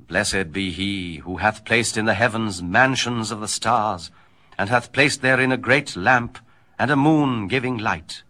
Blessed be he who hath placed in the heavens mansions of the stars, and hath placed therein a great lamp, and a moon giving light,